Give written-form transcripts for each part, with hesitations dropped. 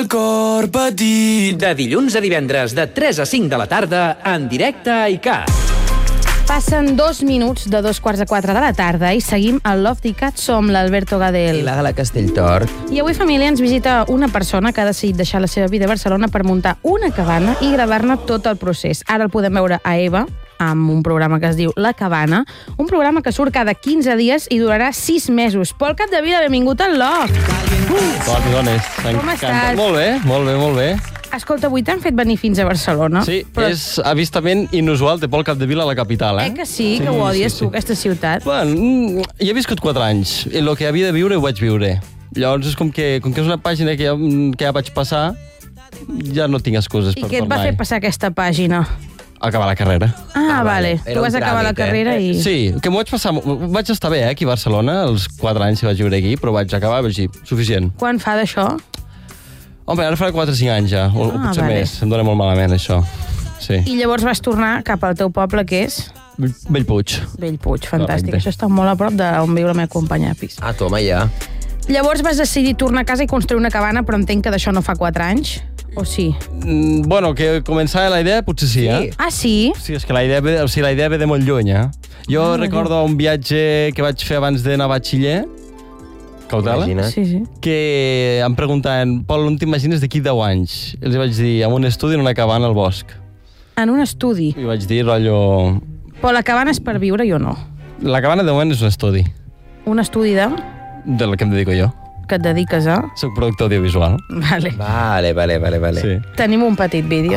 el cor petit. De dilluns a divendres, de 3 a 5 de la tarda, en directe a ICAT. Passen 2 minuts de 3:45 de la tarda i seguim al Love d'ICAT. Som l'Alberto Gadel I la Gala Castelltort. I avui, família, ens visita una persona que ha decidit deixar la seva vida a Barcelona per muntar una cabana i gravar-ne tot el procés. Ara el podem veure a EVA, amb un programa que es diu La Cabana, un programa que surt cada 15 dies i durarà 6 mesos. Pol Capdevila, benvingut al Love. Hola, pilones. Com estàs? Molt bé, molt bé, molt bé. Escolta, avui t'han fet venir fins a Barcelona. Sí, però... és avistament inusual de Pol Capdevila a la capital, Que sí, que ho odies tu, aquesta ciutat. Bueno, hi he viscut 4 anys, i el que havia de viure ho vaig viure. Llavors és com que és una pàgina que ja vaig passar, ja no tinc excuses per tornar. I què et va fer passar aquesta pàgina? Acabar la carrera. Vale. Tu vas acabar la carrera i... Sí, que m'ho vaig passar... Vaig estar bé, aquí a Barcelona, els 4 anys que vaig viure aquí, però vaig acabar i vaig dir, suficient. Quan fa d'això? Home, ara farà 4 o 5 anys ja, o potser vale. més. Em dóna molt malament, això. Sí. I llavors vas tornar cap al teu poble, que és? Bellpuig. Bellpuig, fantàstic. Correcte. Això està molt a prop d'on viu la meva companya a pis. Ah, toma, ja. Llavors vas decidir tornar a casa i construir una cabana, però entenc que d'això no fa 4 anys? O sí? Bueno, que començava la idea, potser sí, eh? Ah, sí? Sí, és que la idea ve de molt lluny, eh? Jo recordo un viatge que vaig fer abans d'anar a batxiller, cautela, Sí. que em preguntaven, Pol, on t'imagines d'aquí 10 anys? I els vaig dir, en un estudi en una cabana al bosc. En un estudi? I vaig dir, rotllo... Però la cabana és per viure-hi o no? La cabana de moment és un estudi, Un estudi de... del que em dedico jo. que et dediques a... Soc productor audiovisual. Vale. Vale. Sí. Tenim un petit vídeo.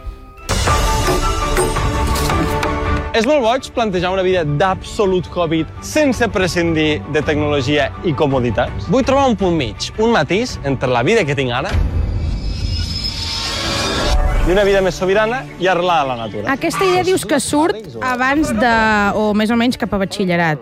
És molt boig plantejar una vida d'absolut Hobbit sense prescindir de tecnologia i comoditats. Vull trobar un punt mig, un matís entre la vida que tinc ara i una vida més sobirana i arrelada a la natura. Aquesta idea dius que surt abans de... o més o menys cap a batxillerat.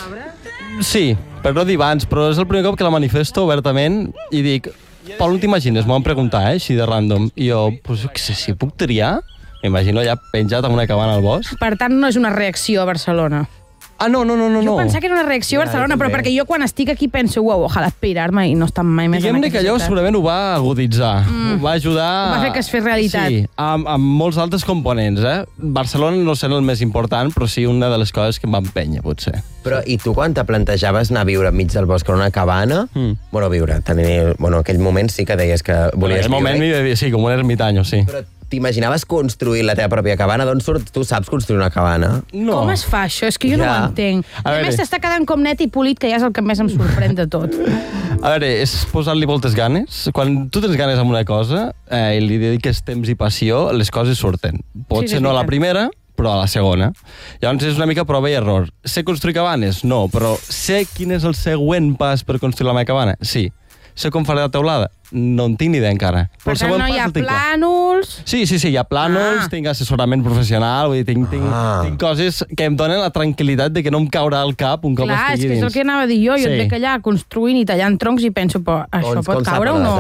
Sí, per no dir abans, però és el primer cop que la manifesto obertament i dic, Pol, on t'imagines? M'ho van preguntar, així de random. I jo, pues, què sé, si puc triar? M'imagino allà penjat en una cabana al bosc. Per tant, no és una reacció a Barcelona. Ah, no. Jo pensava que era una reacció a Barcelona, però perquè jo quan estic aquí penso, uau, ojalà pirar-me i no estar mai més en Diguem-ne que aquesta allò ciutat. segurament ho va aguditzar, ho va ajudar... Va fer que es fes realitat. Sí, amb molts altres components, eh? Barcelona no serà el més important, però sí una de les coses que em va empènyer, potser. Però, i tu quan te plantejaves anar a viure enmig del bosc en una cabana? Bueno, aquell moment sí que deies que volies En aquell moment m'hi vivia, sí, com un ermitaño, sí. Però t'imaginaves construir la teva pròpia cabana? D'on surt? Tu saps construir una cabana? No. Com es fa això? És que jo no ho entenc. A A veure. més, s'està quedant com net i polit, que ja és el que més em sorprèn de tot. A veure, és posar-li moltes ganes. Quan tu tens ganes amb una cosa i li dediques temps i passió, les coses surten. Pot Sí, ser és no a la veritat. primera, però a la segona. Llavors és una mica prova i error. Sé construir cabanes? No, però sé quin és el següent pas per construir la meva cabana? Sí. Sé com faré la teulada? No en tinc ni idea encara. Per tant, no hi ha plànols... Sí, hi ha plànols, tinc assessorament professional, vull dir, tinc coses que em donen la tranquil·litat de que no em caurà al cap un cop Clar, és estigui que és dins. el que anava a dir jo. Jo et veig allà construint i tallant troncs i penso, però això pot caure o no?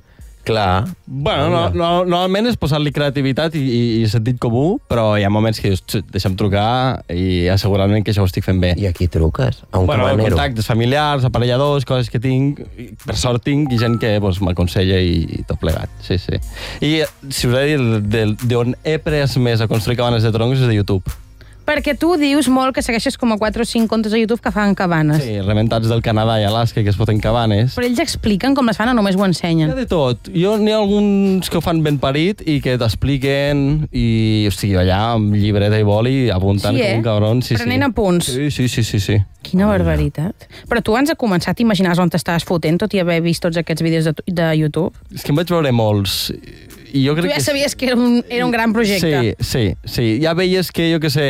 Clar. Bueno, normalment és posar-li creativitat i sentit comú, però hi ha moments que dius, deixa'm trucar i assegurar-me que això ho estic fent bé. I a qui truques? A un cabanero? Contactes familiars, aparelladors, coses que tinc. Per sort tinc gent que m'aconsella i tot plegat. Sí. I si us he de dir d'on he pres més a construir cabanes de troncs és de YouTube. Perquè tu dius molt que segueixes com a 4 o 5 comptes a YouTube que fan cabanes. Sí, rementats del Canadà i Alaska que es foten cabanes. Però ells expliquen com les fan o només ho ensenyen? Hi ha de tot. N'hi ha alguns que ho fan ben parit i que t'expliquen i, hosti, allà amb llibreta i boli apuntant com un cabron. Prenent apunts. Sí. Quina barbaritat. Però tu abans de començar t'imaginaves on t'estaves fotent, tot i haver vist tots aquests vídeos de YouTube? És que en vaig veure molts. I jo crec tu ja sabies que era un gran projecte. Sí. Ja veies que, jo què sé,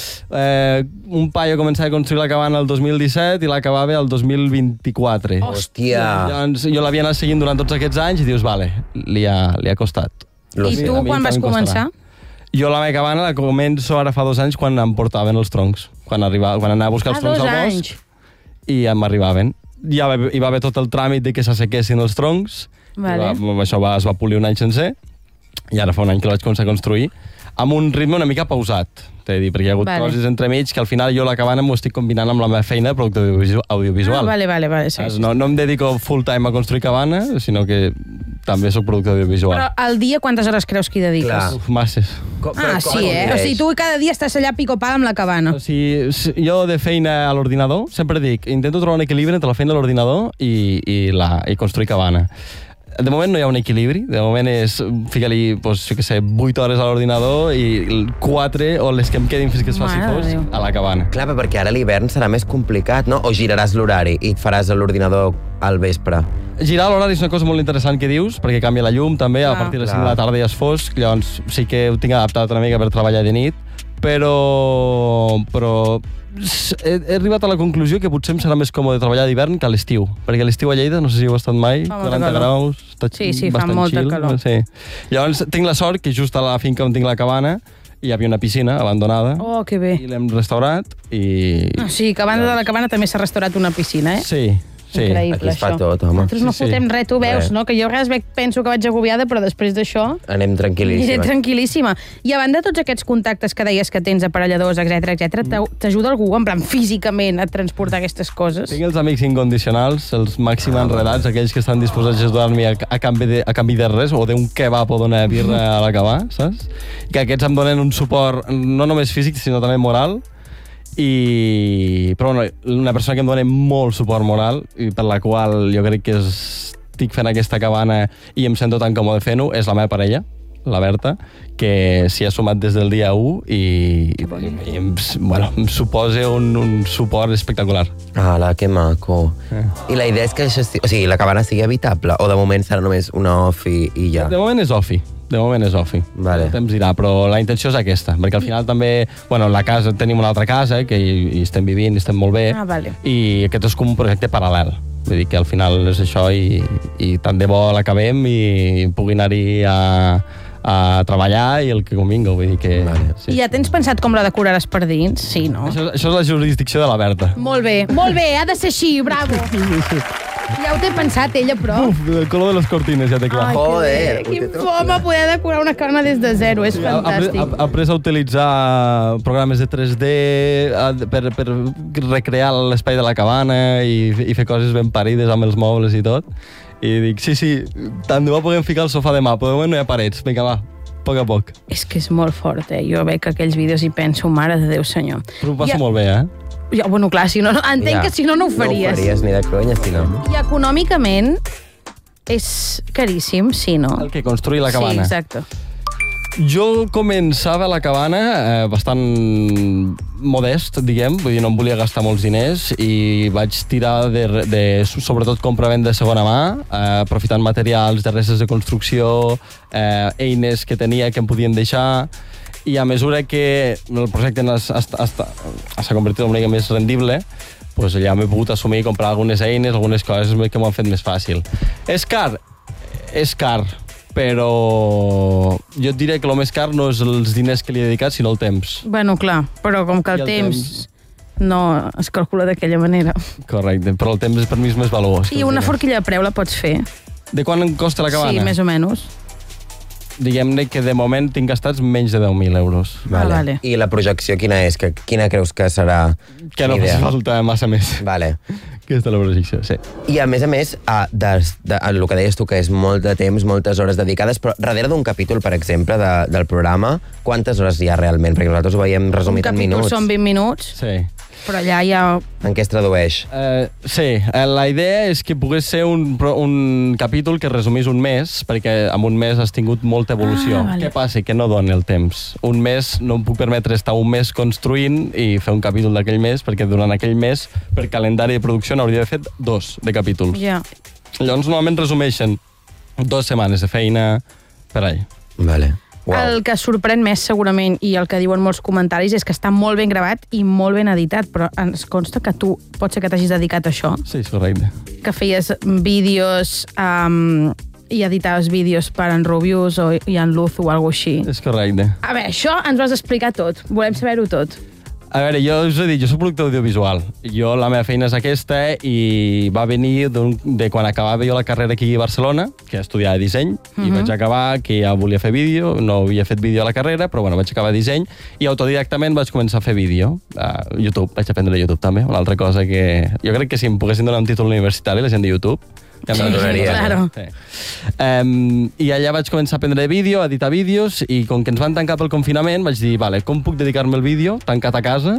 un paio començava a construir la cabana el 2017 i l'acabava el 2024. Hòstia! Llavors, jo l'havia anat seguint durant tots aquests anys i dius, vale, li ha costat. I tu quan vas començar? Jo la meva cabana la començo ara fa 2 anys quan em portaven els troncs. Quan anava a buscar els troncs al bosc i m'arribaven. Ja hi va haver tot el tràmit de que s'assequessin els troncs. Vale. Això es va polir un any sencer i ara fa un any que el vaig començar a construir. amb un ritme una mica pausat, t'he de dir, perquè hi ha hagut coses entremig que al final jo la cabana m'ho estic combinant amb la meva feina de productor audiovisual. Vale. Sí. No em dedico full time a construir cabana, sinó que també sóc productor audiovisual. Però al dia quantes hores creus que hi dediques? Clar. Masses. Sí, eh? O sigui, tu cada dia estàs allà pico-pal amb la cabana. O sigui, jo de feina a l'ordinador, sempre dic, intento trobar un equilibri entre la feina a l'ordinador i construir cabana. De moment no hi ha un equilibri, de moment és ficar-li, jo què sé, 8 hores a l'ordinador i 4 o les que em quedin fins que es faci fos a la cabana. Clar, perquè ara l'hivern serà més complicat, no? O giraràs l'horari i faràs l'ordinador al vespre? Girar l'horari és una cosa molt interessant que dius, perquè canvia la llum també, a partir de les 5 de la tarda ja és fosc, llavors sí que ho tinc adaptat una mica per treballar de nit, però he arribat a la conclusió que potser em serà més còmode treballar d'hivern que a l'estiu, perquè a l'estiu a Lleida, no sé si heu estat mai, 40 graus, està fa molta calor. Sí. Llavors tinc la sort que just a la finca on tinc la cabana hi havia una piscina abandonada. Oh, que bé. I l'hem restaurat i... Sí, que a banda de la cabana també s'ha restaurat una piscina, eh? Sí. Increïble, aquí es fa tot, home. Nosaltres no fotem res, tu veus, no? Que jo res penso que vaig agobiada, però després d'això... Anem tranquil·líssima. Tranquil·líssima. I a banda de tots aquests contactes que deies que tens, aparelladors, etc, t'ajuda algú, en plan, físicament, a transportar aquestes coses? Tinc els amics incondicionals, els màxim enredats, aquells que estan disposats a ajudar-me a canvi de res, o d'un kebab o d'una birra a l'acabar, saps? Que aquests em donen un suport no només físic, sinó també moral, però una persona que em dona molt suport moral i per la qual jo crec que estic fent aquesta cabana i em sento tan còmode fent-ho és la meva parella, la Berta, que s'hi ha sumat des del dia 1 i em suposa un suport espectacular. Que maco. I la idea és que la cabana sigui habitable o de moment serà només una ofi i ja? De moment és ofi. Vale. El temps dirà, però la intenció és aquesta, perquè al final també, la casa, tenim una altra casa, que hi estem vivint, hi estem molt bé, i aquest és com un projecte paral·lel. Vull dir que al final és això i tant de bo l'acabem i pugui anar-hi a treballar i el que convinga, vull dir que... Sí. I ja tens pensat com la decoraràs per dins? Sí, no? Això és la jurisdicció de la Berta. Molt bé, ha de ser així, bravo! Ja ho té pensat ella, però... El color de les cortines ja té clar. Joder! Quin foma poder decorar una cabana des de zero, és fantàstic. Ha après a utilitzar programes de 3D per recrear l'espai de la cabana i fer coses ben parides amb els mobles i tot. I dic, sí, tant de bo podem ficar el sofà demà, però de moment no hi ha parets. Vinga, va, a poc a poc. És que és molt fort, eh? Jo veig aquells vídeos i penso, mare de Déu senyor. Però ho passo molt bé, eh? Ja, bueno, clar, entenc que si no ho faries. No ho faries ni de conya, si no. I econòmicament és caríssim, sí, no? El que construir la cabana. Sí, exacte. Jo començava la cabana bastant modest, diguem, vull dir, no em volia gastar molts diners i vaig tirar de sobretot compra-venda de segona mà, aprofitant materials de restes de construcció, eines que tenia que em podien deixar, i a mesura que el projecte s'ha convertit una mica més rendible, doncs ja m'he pogut assumir i comprar algunes eines, algunes coses que m'ho han fet més fàcil. És car? És car, però jo et diré que el més car no és els diners que li he dedicat, sinó el temps. Bueno, clar, però com que el temps no es calcula d'aquella manera. Correcte, però el temps per mi és més valuós. I una forquilla de preu la pots fer? De quan costa la cabana? Sí, més o menys. Diguem-ne que de moment tinc gastats menys de 10.000 euros. Vale. I la projecció quina és? Quina creus que serà? Que no faci falta massa més. Vale. Aquesta és la projecció, sí. I a més, el que deies tu, que és molt de temps, moltes hores dedicades, però darrere d'un capítol, per exemple, del programa, quantes hores hi ha realment? Perquè nosaltres ho veiem resumit en minuts. Un capítol són 20 minuts. Sí. Però allà hi ha... En què es tradueix? Sí, la idea és que pogués ser un capítol que resumís un mes, perquè en un mes has tingut molta evolució. Què passa? Que no dona el temps. Un mes no em puc permetre estar un mes construint i fer un capítol d'aquell mes, perquè durant aquell mes, per calendari de producció, n'hauria de fet 2 de capítols. Llavors, normalment resumeixen 2 setmanes de feina per ahí. Vale. Wow. El que sorprèn més, segurament, i el que diuen molts comentaris, és que està molt ben gravat i molt ben editat, però ens consta que tu pot ser que t'hagis dedicat a això. Sí, és correcte. Que feies vídeos i editaves vídeos per en Rubius i en Luz o alguna així. És correcte. A veure, això ens ho has d'explicar tot. Volem saber-ho tot. A veure, jo us he dit, jo soc productor audiovisual. La meva feina és aquesta i va venir de quan acabava jo la carrera aquí a Barcelona, que estudiava disseny, i vaig acabar que ja volia fer vídeo, no havia fet vídeo a la carrera, però bueno, vaig acabar disseny i autodidactament vaig començar a fer vídeo. A YouTube, vaig aprendre YouTube també, una altra cosa que... Jo crec que si em poguessin donar un títol universitari, la gent de YouTube, ja me la donaria. Claro. Sí. I allà vaig començar a aprendre vídeo, a editar vídeos, i com que ens van tancar pel confinament, vaig dir, vale, com puc dedicar-me al vídeo, tancat a casa,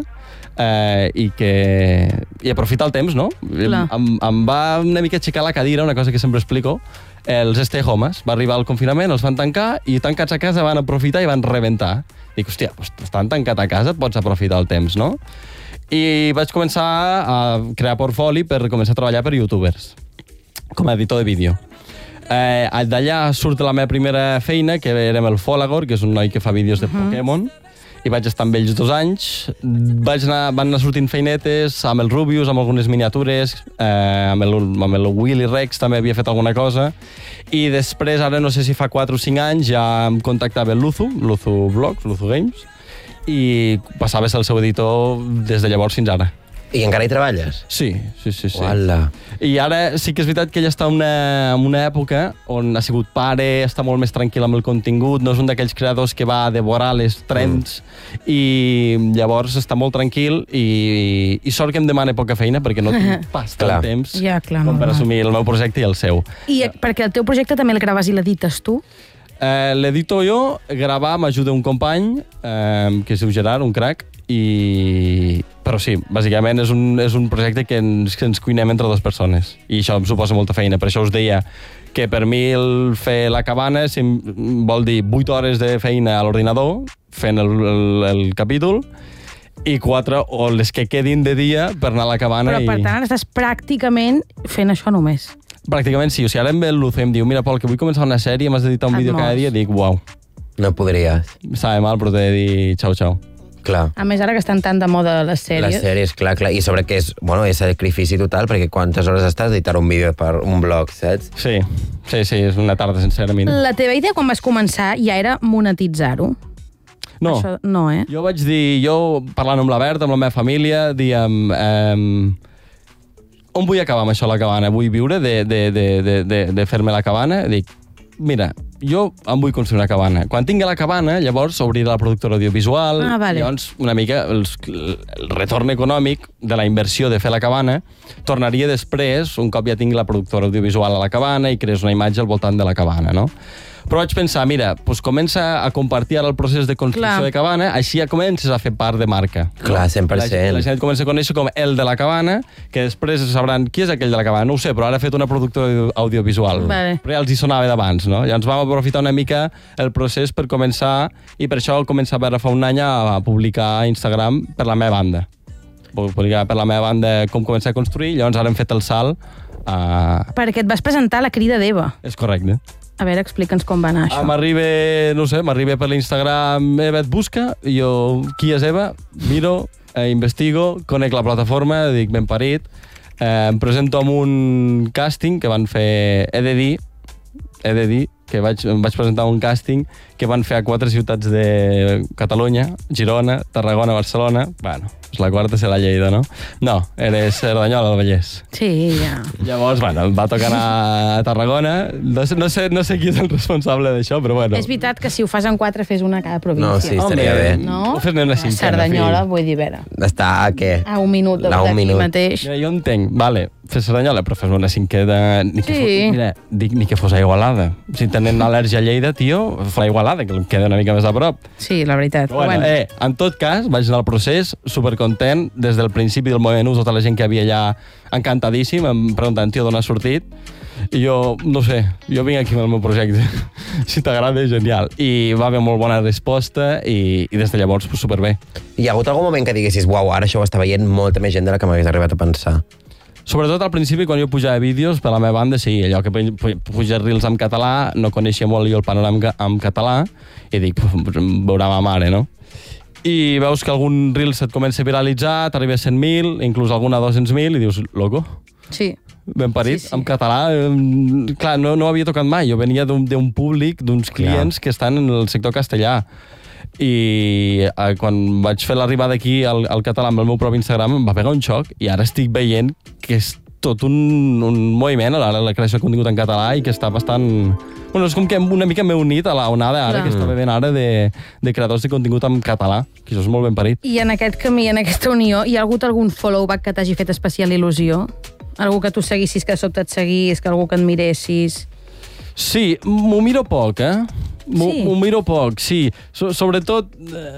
i aprofitar el temps, no? Em va una mica aixecar la cadira, una cosa que sempre explico, els stay homes. Va arribar el confinament, els van tancar, i tancats a casa van aprofitar i van rebentar. Dic, hòstia, estan tancat a casa, et pots aprofitar el temps, no? I vaig començar a crear portfoli per començar a treballar per youtubers, com a editor de vídeo. D'allà surt la meva primera feina, que érem el Folagor, que és un noi que fa vídeos de Pokémon, i vaig estar amb ells 2 anys. Van anar sortint feinetes amb el Rubius, amb algunes miniatures, amb el Willy Rex també havia fet alguna cosa, i després, ara no sé si fa 4 o 5 anys, ja em contactava el Luzu Vlogs, Luzu Games, i passava a ser el seu editor des de llavors fins ara. I encara hi treballes? Sí. Uala. I ara sí que és veritat que ella està en una època on ha sigut pare, està molt més tranquil amb el contingut, no és un d'aquells creadors que va a devorar les trends, i llavors està molt tranquil, i sort que em demana poca feina perquè no tinc pas tant temps com per assumir el meu projecte i el seu. I perquè el teu projecte també el graves i l'edites tu? L'edito jo, gravar m'ajuda un company, que es diu Gerard, un crac, però sí, bàsicament és un projecte que ens cuinem entre 2 persones, i això em suposa molta feina. Per això us deia que per mi fer la cabana vol dir 8 hores de feina a l'ordinador fent el capítol, i 4 o les que quedin de dia per anar a la cabana. Però per tant estàs pràcticament fent això només. Pràcticament sí. O sigui, ara em ve el Luce i em diu, mira, Pol, que vull començar una sèrie, m'has d'editar un vídeo cada dia, dic, uau. No podries. Sabe mal, però t'he de dir xau. Clar. A més, ara que estan tan de moda les sèries... Les sèries, clar. I sobre que és sacrifici total, perquè quantes hores estàs editar un vídeo per un blog, saps? Sí, és una tarda sencera, mira. La teva idea quan vas començar ja era monetitzar-ho? No. Això, no, Jo vaig dir, parlant amb la Berta, amb la meva família, diem... on vull acabar amb això, la cabana? Vull viure de fer-me la cabana? Dic, mira, jo em vull construir una cabana. Quan tingui la cabana, llavors obriré la productora audiovisual, vale. Llavors una mica el retorn econòmic de la inversió de fer la cabana tornaria després, un cop ja tingui la productora audiovisual a la cabana i crees una imatge al voltant de la cabana, no? Però vaig pensar, mira, comença a compartir ara el procés de construcció de cabana, així ja comences a fer part de marca. Clar, 100%. La gent comença a conèixer com el de la cabana, que després sabran qui és aquell de la cabana. No ho sé, però ara ha fet una productora audiovisual. Vale. Però ja els hi sonava d'abans, no? Ja ens vam aprofitar una mica el procés per començar, i per això començava ara fa un any a publicar a Instagram per la meva banda. Publicar per la meva banda com començar a construir, llavors ara hem fet el salt a... Perquè et vas presentar a la Crida d'Eva. És correcte. A veure, explica'ns com va anar això. M'arriba per l'Instagram, Eva et busca, jo, qui és Eva? Miro, investigo, conec la plataforma, dic, ben parit, em presento amb un càsting que van fer, he de dir que em vaig presentar un càsting que van fer a 4 ciutats de Catalunya, Girona, Tarragona, Barcelona. Bueno, la quarta serà Lleida, no? No, era Cerdanyola del Vallès. Sí, ja. Llavors, bueno, va tocar anar a Tarragona. No sé qui és el responsable d'això, però bueno. És veritat que si ho fas en 4, fes una a cada província. No, sí, estaria bé. No? Ho fes-ne una cinquena, Cerdanyola, vull dir, vera. Està a què? A un minut d'aquí mateix. Mira, jo entenc, vale, fes Cerdanyola, però fes una cinquena... Sí. Ni que fos a Igualada. Si tenen al·lèrgia a Lleida, tio, fa Igualada, que em queda una mica més a prop. Sí, la veritat. Bueno, en tot cas, vaig anar al procés supercontent des del principi del moment 1, tota la gent que havia allà encantadíssim, em preguntant, tio, d'on has sortit? I jo, no sé, jo vinc aquí amb el meu projecte. Si t'agrada, és genial. I va haver molt bona resposta i des de llavors, superbé. Hi ha hagut algun moment que diguessis, uau, ara això ho està veient molta més gent de la que m'hagués arribat a pensar? Sobretot al principi, quan jo pujava vídeos per la meva banda, sí, allò que puja reels en català, no coneixia molt jo el panorama en català, i dic, veurà ma mare, no? I veus que algun reel se't comença a viralitzar, t'arriba a 100.000, inclús alguna a 200.000, i dius, loco? Sí. Ben parit, en català. Clar, no havia tocat mai. Jo venia d'un públic, d'uns clients que estan en el sector castellà. i quan vaig fer l'arribada aquí al català amb el meu propi Instagram em va pegar un xoc i ara estic veient que és tot un moviment a la creació de contingut en català i que està bastant... Bueno, és com que una mica m'he unit a la onada ara que està bevent ara de creadors de contingut en català, que això és molt ben parit. I en aquest camí, en aquesta unió, hi ha hagut algun follow-back que t'hagi fet especial il·lusió? Algú que tu seguissis, que de sobte et seguís, que algú que et miressis? Sí, m'ho miro poc, M'ho miro poc, sí. Sobretot,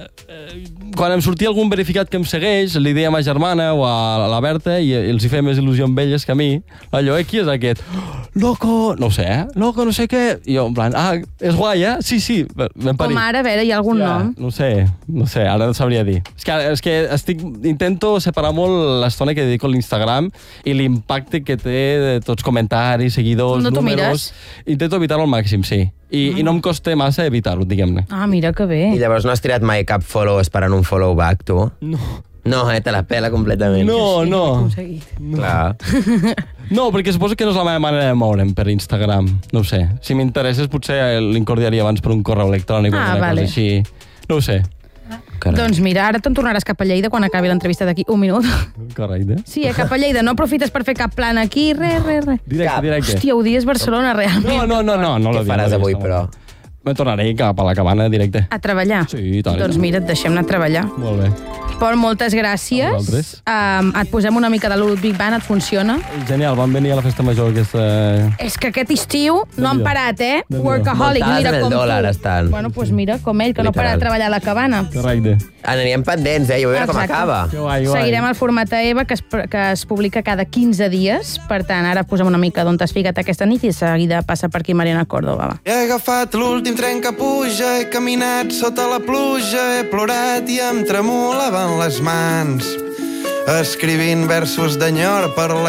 quan em sortia algun verificat que em segueix, li deia a ma germana o a la Berta i els hi feia més il·lusió amb elles que a mi. Allò, qui és aquest? Loco, no ho sé, Loco, no sé què. I jo, en plan, és guai, Sí, ben parit. Com ara, a veure, hi ha algun nom? No sé, ara no sabria dir. És que intento separar molt l'estona que dedico a l'Instagram i l'impacte que té de tots comentaris, seguidors, no números. Intento evitar-ho al màxim, sí. I no em costa massa evitar-ho, diguem-ne. Mira que bé. I llavors no has tirat mai cap follow esperant un follow back, tu? No. No, te la pela completament. No. Clar. No, perquè suposo que no és la meva manera de moure'm per Instagram. No ho sé. Si m'interessés, potser l'incordiaria abans per un correu electrònic o una cosa així. No ho sé. Carai. Doncs mira, ara te'n tornaràs cap a Lleida quan acabi l'entrevista d'aquí un minut. Correcte. Sí, cap a Lleida. No aprofites per fer cap plan aquí, res. Directe. Hòstia, odies Barcelona, realment. No. Què faràs avui, però? Me tornaré cap a la cabana directe. A treballar? Sí, i tant. Doncs mira, et deixem anar a treballar. Molt bé. Pol, moltes gràcies. Et posem una mica de Ludwig Band, et funciona? Genial, vam venir a la festa major aquesta... És que aquest estiu no han parat, Workaholic, Multades mira en com el dòlar tu. estan. Bueno, doncs mira, com ell, que no para de treballar a la cabana. Correcte. Anirem pendents, jo vull veure com Exacte. acaba. Que guai. Seguirem el format a EVA, que es publica cada 15 dies. Per tant, ara posem una mica d'on t'has ficat aquesta nit i de seguida passa per aquí Mariana Córdoba. Va. He agafat l'últim tren que puja, he caminat sota la pluja, he plorat i em tremolaven les mans, escrivint versos d'enyor per la